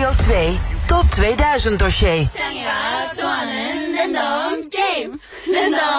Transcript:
Radio 2 Top 2000 dossier. 짱이가 좋아하는 랜덤 게임. 랜덤